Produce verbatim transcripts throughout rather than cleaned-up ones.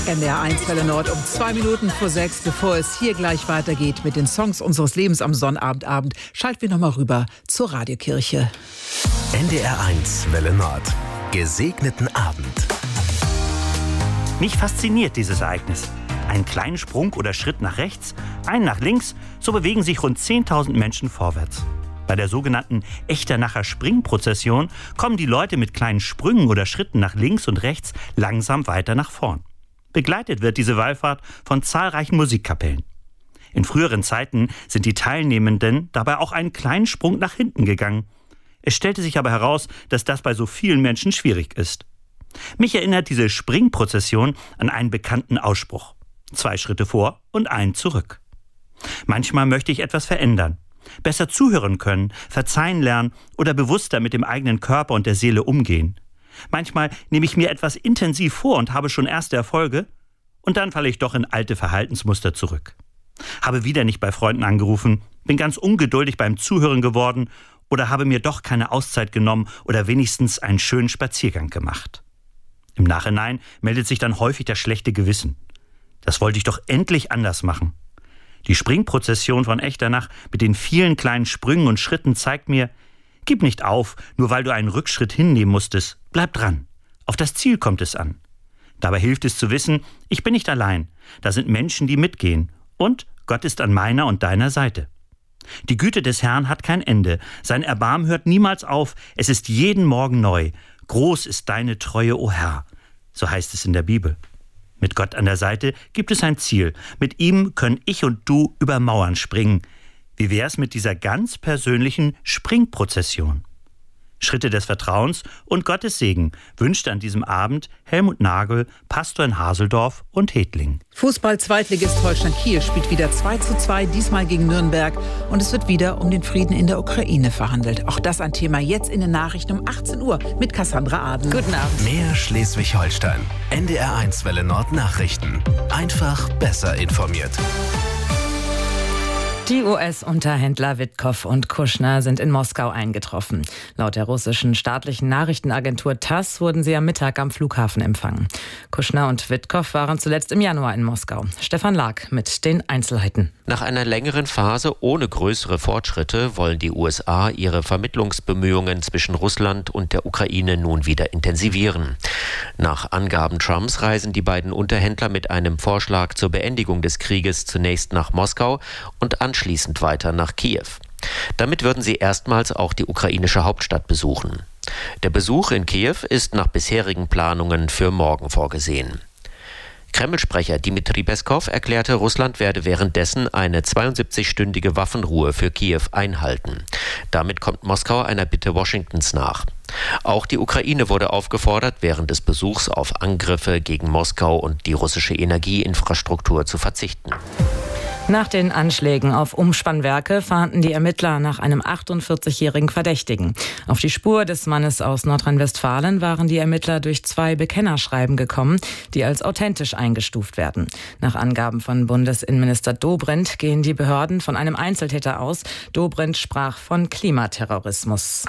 N D R eins Welle Nord um zwei Minuten vor sechs, bevor es hier gleich weitergeht mit den Songs unseres Lebens am Sonnabendabend, schalten wir nochmal rüber zur Radiokirche. N D R eins Welle Nord. Gesegneten Abend. Mich fasziniert dieses Ereignis. Einen kleinen Sprung oder Schritt nach rechts, einen nach links, so bewegen sich rund zehntausend Menschen vorwärts. Bei der sogenannten Echternacher Springprozession kommen die Leute mit kleinen Sprüngen oder Schritten nach links und rechts langsam weiter nach vorn. Begleitet wird diese Wallfahrt von zahlreichen Musikkapellen. In früheren Zeiten sind die Teilnehmenden dabei auch einen kleinen Sprung nach hinten gegangen. Es stellte sich aber heraus, dass das bei so vielen Menschen schwierig ist. Mich erinnert diese Springprozession an einen bekannten Ausspruch. Zwei Schritte vor und einen zurück. Manchmal möchte ich etwas verändern. Besser zuhören können, verzeihen lernen oder bewusster mit dem eigenen Körper und der Seele umgehen. Manchmal nehme ich mir etwas intensiv vor und habe schon erste Erfolge und dann falle ich doch in alte Verhaltensmuster zurück. Habe wieder nicht bei Freunden angerufen, bin ganz ungeduldig beim Zuhören geworden oder habe mir doch keine Auszeit genommen oder wenigstens einen schönen Spaziergang gemacht. Im Nachhinein meldet sich dann häufig das schlechte Gewissen. Das wollte ich doch endlich anders machen. Die Springprozession von Echternach mit den vielen kleinen Sprüngen und Schritten zeigt mir, gib nicht auf, nur weil du einen Rückschritt hinnehmen musstest. Bleib dran. Auf das Ziel kommt es an. Dabei hilft es zu wissen, ich bin nicht allein. Da sind Menschen, die mitgehen. Und Gott ist an meiner und deiner Seite. Die Güte des Herrn hat kein Ende. Sein Erbarmen hört niemals auf. Es ist jeden Morgen neu. Groß ist deine Treue, o Herr. So heißt es in der Bibel. Mit Gott an der Seite gibt es ein Ziel. Mit ihm können ich und du über Mauern springen. Wie wär's mit dieser ganz persönlichen Springprozession? Schritte des Vertrauens und Gottes Segen wünscht an diesem Abend Helmut Nagel, Pastor in Haseldorf und Hedling. Fußball-Zweitligist Holstein Kiel spielt wieder zwei zu zwei, diesmal gegen Nürnberg. Und es wird wieder um den Frieden in der Ukraine verhandelt. Auch das ein Thema jetzt in den Nachrichten um achtzehn Uhr mit Cassandra Aden. Guten Abend. Mehr Schleswig-Holstein. N D R eins Welle Nord Nachrichten. Einfach besser informiert. Die U S-Unterhändler Witkow und Kushner sind in Moskau eingetroffen. Laut der russischen staatlichen Nachrichtenagentur TASS wurden sie am Mittag am Flughafen empfangen. Kushner und Witkow waren zuletzt im Januar in Moskau. Stefan Lag mit den Einzelheiten. Nach einer längeren Phase ohne größere Fortschritte wollen die U S A ihre Vermittlungsbemühungen zwischen Russland und der Ukraine nun wieder intensivieren. Nach Angaben Trumps reisen die beiden Unterhändler mit einem Vorschlag zur Beendigung des Krieges zunächst nach Moskau und anschließend weiter nach Kiew. Damit würden sie erstmals auch die ukrainische Hauptstadt besuchen. Der Besuch in Kiew ist nach bisherigen Planungen für morgen vorgesehen. Kreml-Sprecher Dmitri Peskov erklärte, Russland werde währenddessen eine zweiundsiebzigstündige Waffenruhe für Kiew einhalten. Damit kommt Moskau einer Bitte Washingtons nach. Auch die Ukraine wurde aufgefordert, während des Besuchs auf Angriffe gegen Moskau und die russische Energieinfrastruktur zu verzichten. Nach den Anschlägen auf Umspannwerke fahnden die Ermittler nach einem achtundvierzigjährigen Verdächtigen. Auf die Spur des Mannes aus Nordrhein-Westfalen waren die Ermittler durch zwei Bekennerschreiben gekommen, die als authentisch eingestuft werden. Nach Angaben von Bundesinnenminister Dobrindt gehen die Behörden von einem Einzeltäter aus. Dobrindt sprach von Klimaterrorismus.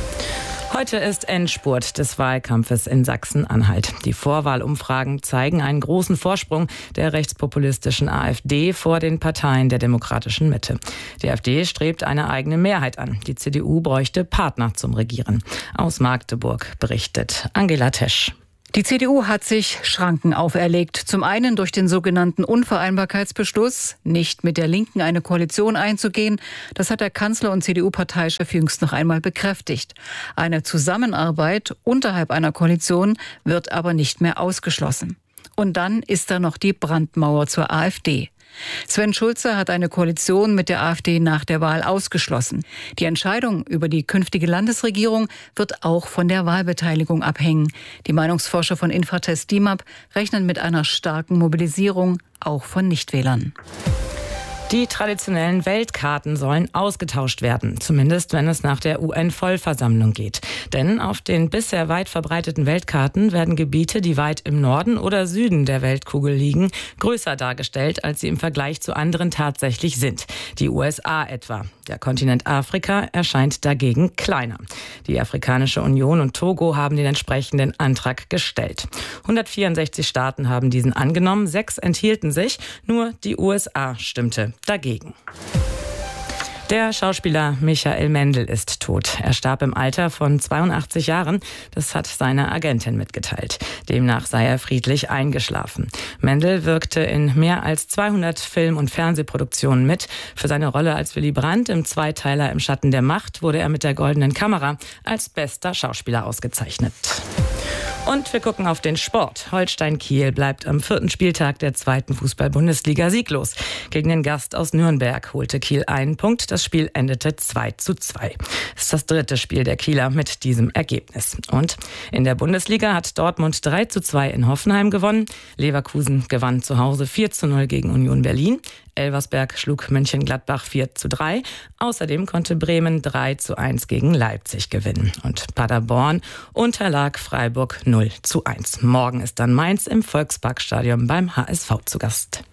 Heute ist Endspurt des Wahlkampfes in Sachsen-Anhalt. Die Vorwahlumfragen zeigen einen großen Vorsprung der rechtspopulistischen AfD vor den Parteien der demokratischen Mitte. Die AfD strebt eine eigene Mehrheit an. Die C D U bräuchte Partner zum Regieren. Aus Magdeburg berichtet Angela Tesch. Die C D U hat sich Schranken auferlegt. Zum einen durch den sogenannten Unvereinbarkeitsbeschluss, nicht mit der Linken eine Koalition einzugehen. Das hat der Kanzler und C D U-Parteichef jüngst noch einmal bekräftigt. Eine Zusammenarbeit unterhalb einer Koalition wird aber nicht mehr ausgeschlossen. Und dann ist da noch die Brandmauer zur AfD. Sven Schulze hat eine Koalition mit der AfD nach der Wahl ausgeschlossen. Die Entscheidung über die künftige Landesregierung wird auch von der Wahlbeteiligung abhängen. Die Meinungsforscher von Infratest DIMAP rechnen mit einer starken Mobilisierung, auch von Nichtwählern. Die traditionellen Weltkarten sollen ausgetauscht werden, zumindest wenn es nach der U N-Vollversammlung geht. Denn auf den bisher weit verbreiteten Weltkarten werden Gebiete, die weit im Norden oder Süden der Weltkugel liegen, größer dargestellt, als sie im Vergleich zu anderen tatsächlich sind. Die U S A etwa. Der Kontinent Afrika erscheint dagegen kleiner. Die Afrikanische Union und Togo haben den entsprechenden Antrag gestellt. hundertvierundsechzig Staaten haben diesen angenommen, sechs enthielten sich, nur die U S A stimmte dagegen. Der Schauspieler Michael Mendl ist tot. Er starb im Alter von zweiundachtzig Jahren. Das hat seine Agentin mitgeteilt. Demnach sei er friedlich eingeschlafen. Mendl wirkte in mehr als zweihundert Film- und Fernsehproduktionen mit. Für seine Rolle als Willy Brandt im Zweiteiler Im Schatten der Macht wurde er mit der Goldenen Kamera als bester Schauspieler ausgezeichnet. Und wir gucken auf den Sport. Holstein Kiel bleibt am vierten Spieltag der zweiten Fußball-Bundesliga sieglos. Gegen den Gast aus Nürnberg holte Kiel einen Punkt. Das Spiel endete zwei zu zwei. Es ist das dritte Spiel der Kieler mit diesem Ergebnis. Und in der Bundesliga hat Dortmund drei zu zwei in Hoffenheim gewonnen. Leverkusen gewann zu Hause vier zu null gegen Union Berlin. Elversberg schlug Mönchengladbach vier zu drei. Außerdem konnte Bremen drei zu eins gegen Leipzig gewinnen. Und Paderborn unterlag Freiburg null zu eins. Morgen ist dann Mainz im Volksparkstadion beim H S V zu Gast.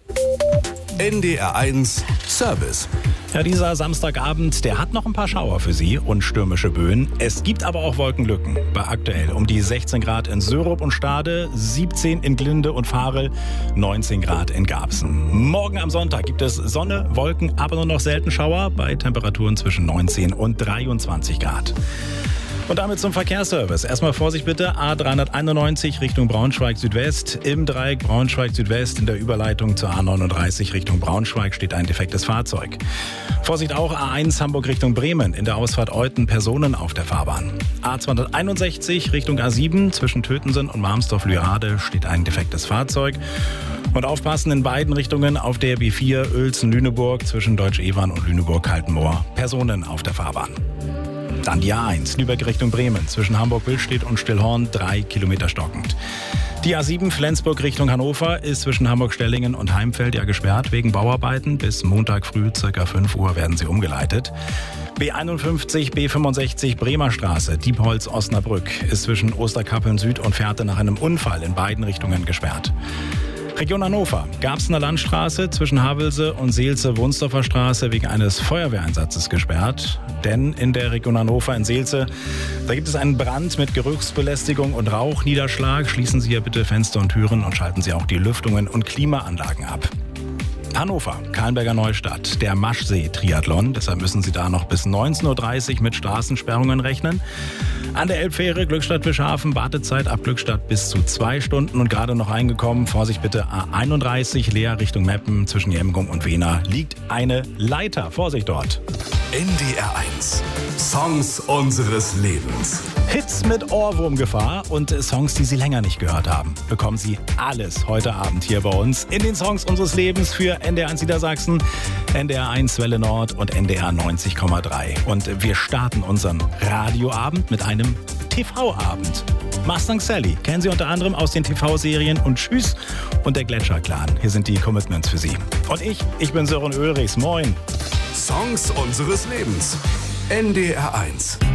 N D R eins Service. Ja, dieser Samstagabend, der hat noch ein paar Schauer für Sie und stürmische Böen. Es gibt aber auch Wolkenlücken. Bei aktuell um die sechzehn Grad in Sörup und Stade, siebzehn in Glinde und Varel, neunzehn Grad in Garbsen. Morgen am Sonntag gibt es Sonne, Wolken, aber nur noch selten Schauer bei Temperaturen zwischen neunzehn und dreiundzwanzig Grad. Und damit zum Verkehrsservice. Erstmal Vorsicht bitte, A dreihunderteinundneunzig Richtung Braunschweig Südwest. Im Dreieck Braunschweig Südwest in der Überleitung zur A neununddreißig Richtung Braunschweig steht ein defektes Fahrzeug. Vorsicht auch A eins Hamburg Richtung Bremen. In der Ausfahrt Euten Personen auf der Fahrbahn. A zweihunderteinundsechzig Richtung A sieben zwischen Tötensen und Marmsdorf-Lührade steht ein defektes Fahrzeug. Und aufpassen in beiden Richtungen auf der B vier Uelzen-Lüneburg zwischen Deutsch-Ewan und Lüneburg-Kaltenmoor. Personen auf der Fahrbahn. Dann die A eins, Lübeck Richtung Bremen, zwischen Hamburg-Willstedt und Stillhorn, drei Kilometer stockend. Die A sieben Flensburg Richtung Hannover ist zwischen Hamburg-Stellingen und Heimfeld ja gesperrt wegen Bauarbeiten. Bis Montag früh, ca. fünf Uhr, werden sie umgeleitet. B einundfünfzig, B fünfundsechzig Bremer Straße, Diepholz-Osnabrück ist zwischen Osterkappeln Süd und Fährte nach einem Unfall in beiden Richtungen gesperrt. Region Hannover, Garbsener Landstraße zwischen Havelse und Seelze-Wunsdorfer Straße wegen eines Feuerwehreinsatzes gesperrt. Denn in der Region Hannover in Seelze, da gibt es einen Brand mit Geruchsbelästigung und Rauchniederschlag. Schließen Sie hier bitte Fenster und Türen und schalten Sie auch die Lüftungen und Klimaanlagen ab. Hannover, Kahlenberger Neustadt, der Maschsee-Triathlon. Deshalb müssen Sie da noch bis neunzehn Uhr dreißig mit Straßensperrungen rechnen. An der Elbfähre Glückstadt-Wischhafen, Wartezeit ab Glückstadt bis zu zwei Stunden. Und gerade noch eingekommen, Vorsicht bitte, A einunddreißig, Leer Richtung Meppen zwischen Jemgum und Wehna liegt eine Leiter. Vorsicht dort. N D R eins. Songs unseres Lebens. Hits mit Ohrwurmgefahr und Songs, die Sie länger nicht gehört haben. Bekommen Sie alles heute Abend hier bei uns in den Songs unseres Lebens für N D R eins Niedersachsen, N D R eins Welle Nord und N D R neunzig Komma drei. Und wir starten unseren Radioabend mit einem T V-Abend. Mustang Sally kennen Sie unter anderem aus den T V-Serien und Tschüss und der Gletscher-Clan. Hier sind die Commitments für Sie. Und ich, ich bin Sören Ulrichs. Moin. Songs unseres Lebens. N D R eins.